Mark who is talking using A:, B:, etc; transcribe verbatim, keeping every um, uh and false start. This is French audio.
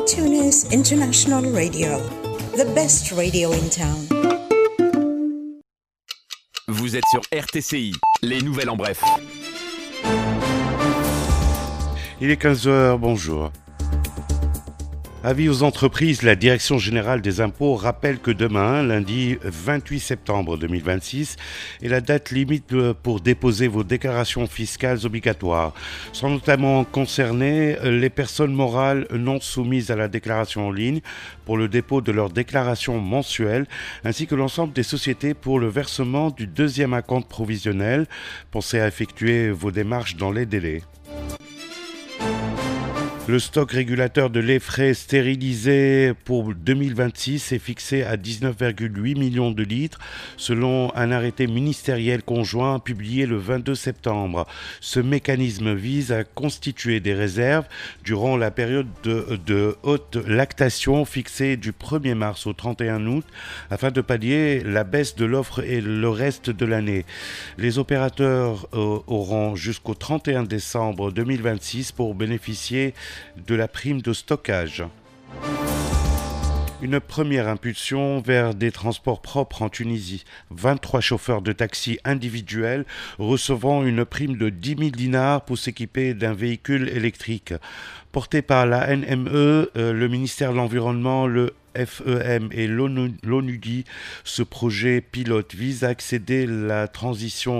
A: Tunis International Radio, the best radio in town.
B: Vous êtes sur R T C I, les nouvelles en bref.
C: Il est quinze heures, bonjour. Avis aux entreprises, la Direction générale des impôts rappelle que demain, lundi vingt-huit septembre deux mille vingt-six, est la date limite pour déposer vos déclarations fiscales obligatoires. Sont notamment concernées les personnes morales non soumises à la déclaration en ligne pour le dépôt de leur déclaration mensuelle, ainsi que l'ensemble des sociétés pour le versement du deuxième acompte provisionnel. Pensez à effectuer vos démarches dans les délais. Le stock régulateur de lait frais stérilisé pour deux mille vingt-six est fixé à dix-neuf virgule huit millions de litres selon un arrêté ministériel conjoint publié le vingt-deux septembre. Ce mécanisme vise à constituer des réserves durant la période de, de haute lactation fixée du premier mars au trente et un août afin de pallier la baisse de l'offre et le reste de l'année. Les opérateurs euh, auront jusqu'au trente et un décembre deux mille vingt-six pour bénéficier de la prime de stockage. Une première impulsion vers des transports propres en Tunisie. vingt-trois chauffeurs de taxi individuels recevant une prime de dix mille dinars pour s'équiper d'un véhicule électrique. Porté par la N M E, euh, le ministère de l'Environnement, le F E M et l'ONU, l'ONUDI, ce projet pilote vise à accéder la transition